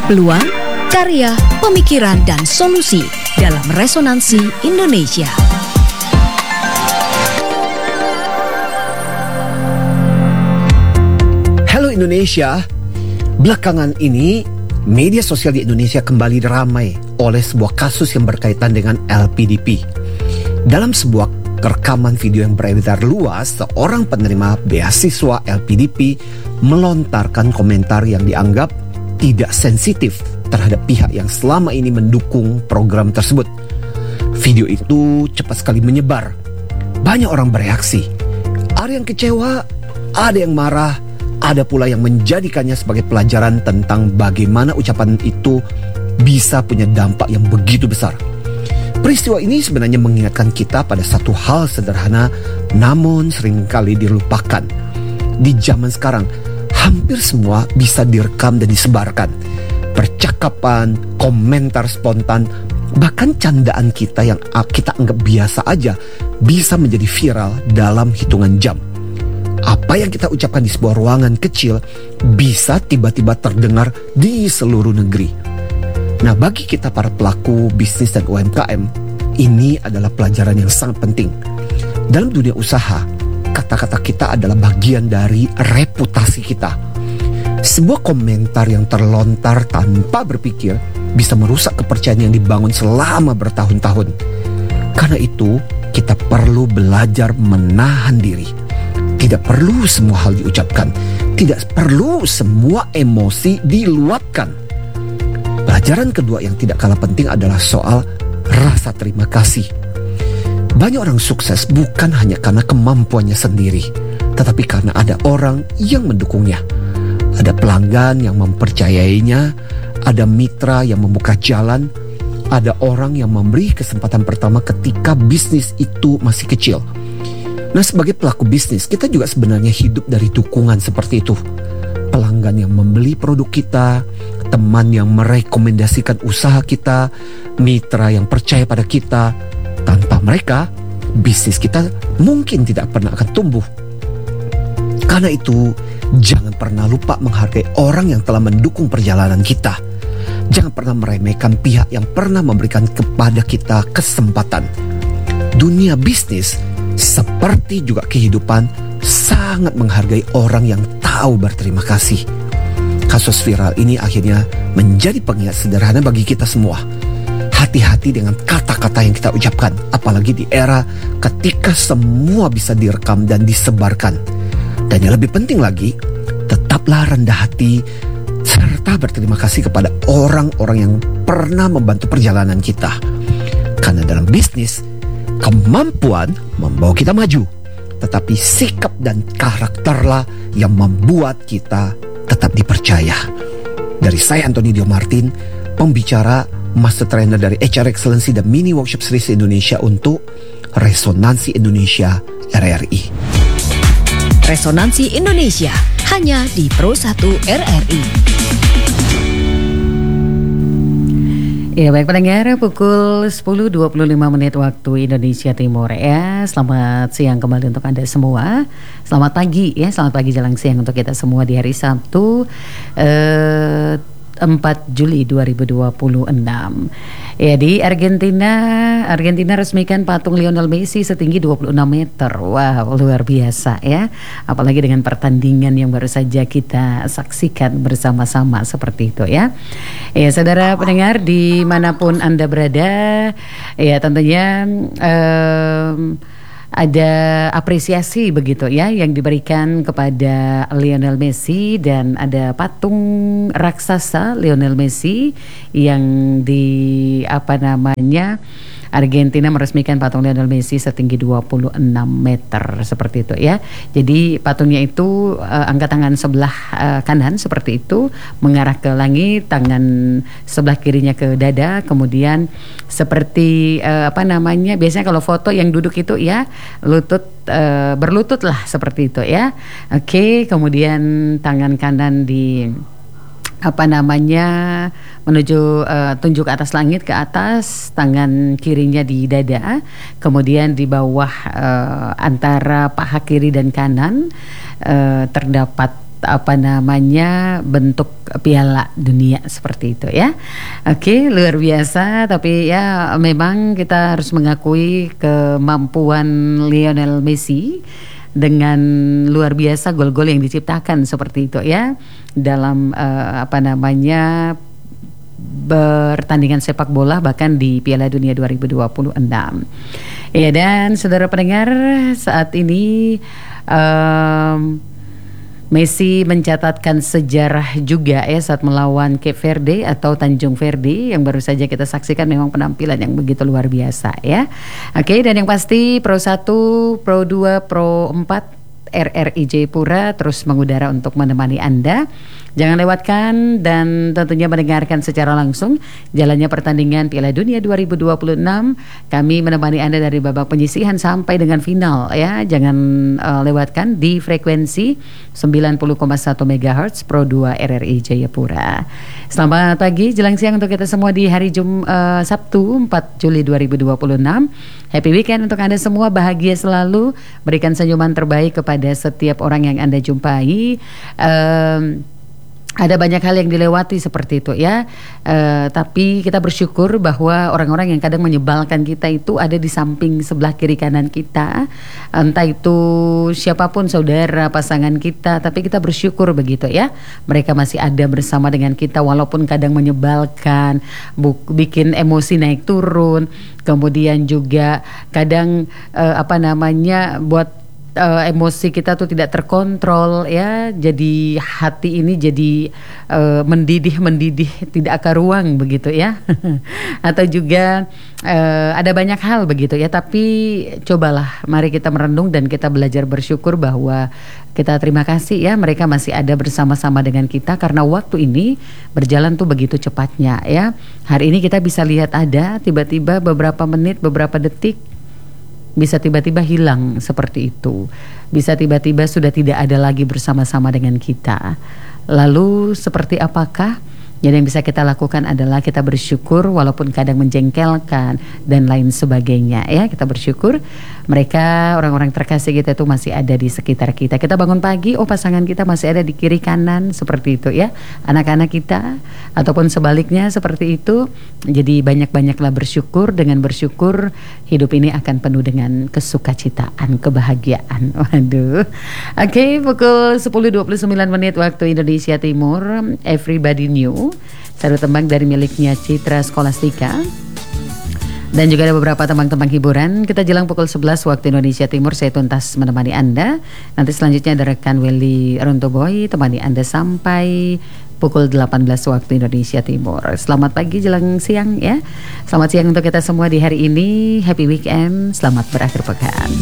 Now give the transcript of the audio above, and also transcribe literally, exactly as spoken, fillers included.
peluang, karya, pemikiran, dan solusi dalam Resonansi Indonesia. Halo Indonesia, belakangan ini media sosial di Indonesia kembali ramai oleh sebuah kasus yang berkaitan dengan L P D P. Dalam sebuah rekaman video yang beredar luas, seorang penerima beasiswa L P D P melontarkan komentar yang dianggap tidak sensitif terhadap pihak yang selama ini mendukung program tersebut. Video itu cepat sekali menyebar. Banyak orang bereaksi. Ada yang kecewa, ada yang marah, ada pula yang menjadikannya sebagai pelajaran tentang bagaimana ucapan itu bisa punya dampak yang begitu besar. Peristiwa ini sebenarnya mengingatkan kita pada satu hal sederhana, namun seringkali dilupakan. Di zaman sekarang, hampir semua bisa direkam dan disebarkan. Percakapan, komentar spontan, bahkan candaan kita yang kita anggap biasa aja bisa menjadi viral dalam hitungan jam. Apa yang kita ucapkan di sebuah ruangan kecil bisa tiba-tiba terdengar di seluruh negeri. Nah, bagi kita para pelaku bisnis dan U M K M, ini adalah pelajaran yang sangat penting. Dalam dunia usaha, kata-kata kita adalah bagian dari reputasi kita. Sebuah komentar yang terlontar tanpa berpikir bisa merusak kepercayaan yang dibangun selama bertahun-tahun. Karena itu, kita perlu belajar menahan diri. Tidak perlu semua hal diucapkan. Tidak perlu semua emosi diluapkan. Pelajaran kedua yang tidak kalah penting adalah soal rasa terima kasih. Banyak orang sukses bukan hanya karena kemampuannya sendiri, tetapi karena ada orang yang mendukungnya. Ada pelanggan yang mempercayainya, ada mitra yang membuka jalan, ada orang yang memberi kesempatan pertama ketika bisnis itu masih kecil. Nah, sebagai pelaku bisnis, kita juga sebenarnya hidup dari dukungan seperti itu. Pelanggan yang membeli produk kita, teman yang merekomendasikan usaha kita, mitra yang percaya pada kita. Tanpa mereka, bisnis kita mungkin tidak pernah akan tumbuh. Karena itu, jangan pernah lupa menghargai orang yang telah mendukung perjalanan kita. Jangan pernah meremehkan pihak yang pernah memberikan kepada kita kesempatan. Dunia bisnis, seperti juga kehidupan, sangat menghargai orang yang tahu berterima kasih. Kasus viral ini akhirnya menjadi pengingat sederhana bagi kita semua. Hati-hati dengan kata-kata yang kita ucapkan, apalagi di era ketika semua bisa direkam dan disebarkan. Dan yang lebih penting lagi, tetaplah rendah hati serta berterima kasih kepada orang-orang yang pernah membantu perjalanan kita. Karena dalam bisnis, kemampuan membawa kita maju, tetapi sikap dan karakterlah yang membuat kita tetap dipercaya. Dari saya Antoni Dio Martin, pembicara Master Trainer dari H R Excellency dan Mini Workshop Series Indonesia untuk Resonansi Indonesia R R I. Resonansi Indonesia hanya di Pro satu R R I. Ya, baik pendengar, pukul sepuluh dua puluh lima menit waktu Indonesia Timur ya. Selamat siang kembali untuk Anda semua. Selamat pagi ya, selamat pagi jelang siang untuk kita semua di hari Sabtu eh, empat Juli dua ribu dua puluh enam. Ya, di Argentina, Argentina resmikan patung Lionel Messi setinggi dua puluh enam meter. Wah, luar biasa ya. Apalagi dengan pertandingan yang baru saja kita saksikan bersama-sama seperti itu ya. Ya, saudara pendengar dimanapun Anda berada, ya tentunya um, ada apresiasi begitu ya yang diberikan kepada Lionel Messi, dan ada patung raksasa Lionel Messi yang di apa namanya Argentina meresmikan patung Lionel Messi setinggi dua puluh enam meter seperti itu ya. Jadi patungnya itu uh, angkat tangan sebelah uh, kanan seperti itu mengarah ke langit, tangan sebelah kirinya ke dada, kemudian seperti uh, apa namanya biasanya kalau foto yang duduk itu ya lutut uh, berlutut lah seperti itu ya. Oke, kemudian tangan kanan di apa namanya menuju uh, tunjuk ke atas langit ke atas, tangan kirinya di dada, kemudian di bawah uh, antara paha kiri dan kanan uh, terdapat apa namanya bentuk Piala Dunia seperti itu ya. Oke, luar biasa. Tapi ya memang kita harus mengakui kemampuan Lionel Messi dengan luar biasa gol-gol yang diciptakan seperti itu ya dalam uh, apa namanya bertandingan sepak bola bahkan di Piala Dunia dua ribu dua puluh enam. Ya, dan saudara pendengar, saat ini um, Messi mencatatkan sejarah juga ya saat melawan Cape Verde atau Tanjung Verde yang baru saja kita saksikan. Memang penampilan yang begitu luar biasa ya. Oke, dan yang pasti Pro satu, Pro dua, Pro empat R R I Jayapura terus mengudara untuk menemani Anda. Jangan lewatkan dan tentunya mendengarkan secara langsung jalannya pertandingan Piala Dunia dua ribu dua puluh enam. Kami menemani Anda dari babak penyisihan sampai dengan final ya. Jangan uh, lewatkan di frekuensi sembilan puluh koma satu megahertz Pro dua R R I Jayapura. Selamat pagi jelang siang untuk kita semua di hari Jum uh, Sabtu empat Juli dua ribu dua puluh enam. Happy weekend untuk Anda semua, bahagia selalu, berikan senyuman terbaik kepada setiap orang yang Anda jumpai. Um, Ada banyak hal yang dilewati seperti itu ya, uh, tapi kita bersyukur bahwa orang-orang yang kadang menyebalkan kita itu ada di samping sebelah kiri kanan kita. Entah itu siapapun, saudara, pasangan kita, tapi kita bersyukur begitu ya. Mereka masih ada bersama dengan kita walaupun kadang menyebalkan, buk, bikin emosi naik turun. Kemudian juga kadang uh, apa namanya buat Uh, emosi kita tuh tidak terkontrol ya, jadi hati ini jadi uh, mendidih mendidih tidak karuang begitu ya. Atau juga uh, ada banyak hal begitu ya, tapi cobalah mari kita merenung dan kita belajar bersyukur bahwa kita terima kasih ya mereka masih ada bersama-sama dengan kita, karena waktu ini berjalan tuh begitu cepatnya ya. Hari ini kita bisa lihat ada tiba-tiba beberapa menit, beberapa detik bisa tiba-tiba hilang seperti itu. Bisa tiba-tiba sudah tidak ada lagi bersama-sama dengan kita. Lalu seperti apakah? Jadi yang bisa kita lakukan adalah kita bersyukur walaupun kadang menjengkelkan dan lain sebagainya ya. Kita bersyukur mereka, orang-orang terkasih kita itu masih ada di sekitar kita. Kita bangun pagi, oh pasangan kita masih ada di kiri kanan seperti itu ya. Anak-anak kita ataupun sebaliknya seperti itu. Jadi banyak-banyaklah bersyukur. Dengan bersyukur hidup ini akan penuh dengan kesukacitaan, kebahagiaan. Waduh. Oke, okay, pukul sepuluh dua puluh sembilan menit waktu Indonesia Timur. Everybody Knew, satu tembang dari miliknya Citra Scholastika. Dan juga ada beberapa tembang-tembang hiburan. Kita jelang pukul sebelas waktu Indonesia Timur, saya tuntas menemani Anda. Nanti selanjutnya ada rekan Welly Rontoboy temani Anda sampai pukul delapan belas waktu Indonesia Timur. Selamat pagi jelang siang ya. Selamat siang untuk kita semua di hari ini. Happy weekend, selamat berakhir pekan.